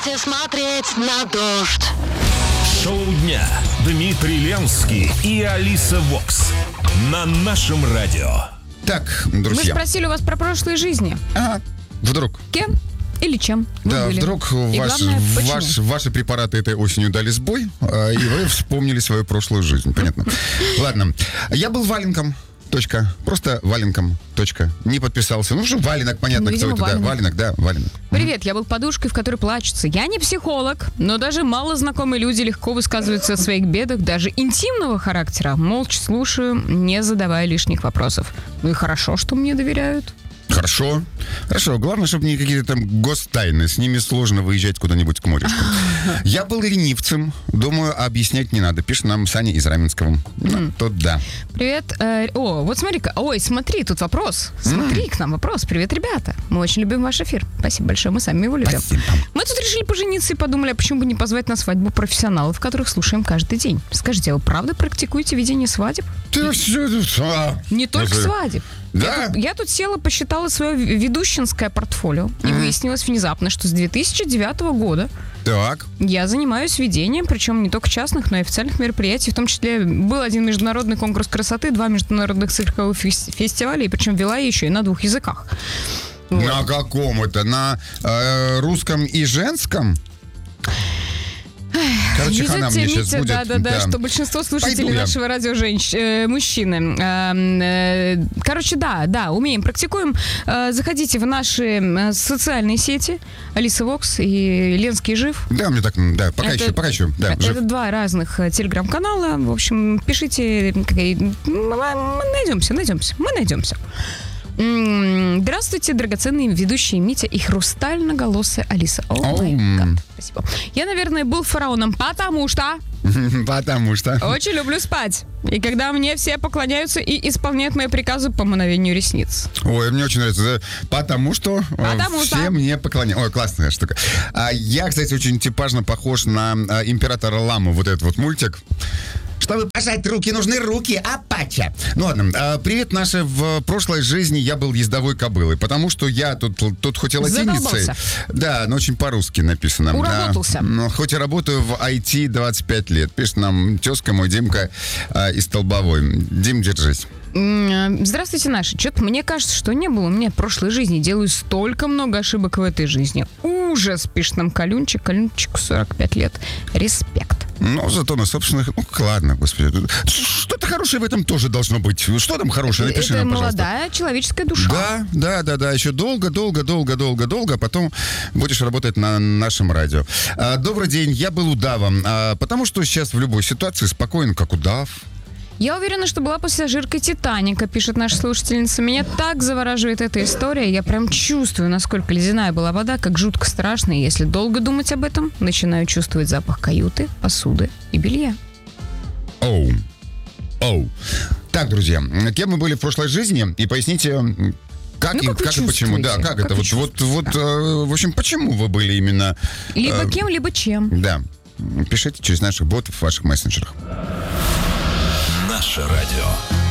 Давайте смотреть на дождь. Шоу дня. Дмитрий Ленский и Алиса Вокс. На нашем радио. Так, Мы друзья. спросили у вас про прошлые жизни. Ага, вдруг. Кем или чем вы Да, были? вдруг И главное, почему? ваши препараты этой осенью дали сбой, и вы вспомнили свою прошлую жизнь. Понятно. Ладно. Я был валенком. Точка. Просто валенком. Точка. Не подписался. Ну, уже валенок, понятно, Ну, кто видимо, это. Да, валенок. валенок. Привет, я был подушкой, в которой плачется. Я не психолог, но даже малознакомые люди легко высказываются о своих бедах, даже интимного характера. Молча слушаю, не задавая лишних вопросов. Ну и хорошо, что мне доверяют. Хорошо. Главное, чтобы не какие-то там гостайны. С ними сложно выезжать куда-нибудь к морюшку. Я был ленивцем. Думаю, объяснять не надо. Пишет нам Саня из Раменского. Ну, то да. Привет. Вот смотри-ка. Ой, смотри, тут вопрос. Смотри к нам вопрос. Привет, ребята. Мы очень любим ваш эфир. Спасибо большое, мы сами его любим. Спасибо. Мы тут решили пожениться и подумали, а почему бы не позвать на свадьбу профессионалов, которых слушаем каждый день. Скажите, а вы правда практикуете ведение свадеб? Ты все... Не только свадеб. Да? Я тут села, посчитала свое ведущенское портфолио, и выяснилось внезапно, что с 2009 года Так. я занимаюсь ведением, причем не только частных, но и официальных мероприятий. В том числе был один международный конкурс красоты, 2 международных цирковых фестиваля, и причем вела я еще и на 2 языках. Вот. На каком это? На русском и женском? Короче, хана мне сейчас будет. Да, что большинство слушателей Пойду я. нашего радио мужчины. Короче, да, умеем, практикуем. Заходите в наши социальные сети. Алиса Вокс и Ленский жив. Да, мне так, да, пока еще, да, жив. Это 2 разных телеграм-канала. В общем, пишите. Мы найдемся. Здравствуйте, драгоценные ведущие Митя и хрустально-голосая Алиса. Спасибо. Я, наверное, был фараоном, потому что очень люблю спать. И когда мне все поклоняются и исполняют мои приказы по мановению ресниц. Ой, мне очень нравится, да? Потому что все что. мне поклоняются. Ой, классная штука. Я, кстати, очень типажно похож на императора Ламу, вот этот вот мультик. Чтобы пожать руки, нужны руки, апача. Ну ладно, привет, Наша. В прошлой жизни я был ездовой кобылой, потому что я тут хоть и латиницей. Да, но очень по-русски написано. Уработался. Хоть и работаю в IT 25 лет. Пишет нам тезка мой Димка из Столбовой. Дим, держись. Здравствуйте, Наша. Что-то мне кажется, что не было у меня в прошлой жизни. Делаю столько много ошибок в этой жизни. Ужас, пишет нам Калюнчику 45 лет. Респект. Но зато на собственных... Ну, ладно, господи. Что-то хорошее в этом тоже должно быть. Что там хорошее? Напиши это нам, пожалуйста. молодая человеческая душа. Да. Еще долго, а потом будешь работать на нашем радио. Добрый день, я был удавом. Потому что сейчас в любой ситуации спокоен, как удав. Я уверена, что была пассажиркой «Титаника», пишет наша слушательница. Меня так завораживает эта история. Я прям чувствую, насколько ледяная была вода, как жутко страшно. И если долго думать об этом, начинаю чувствовать запах каюты, посуды и белья. Оу. Так, друзья, кем мы были в прошлой жизни? И поясните... Как и почему? Да, как это? Вот, в общем, почему вы были именно... Либо кем, либо чем. Да. Пишите через наших ботов в ваших мессенджерах. Наше радио.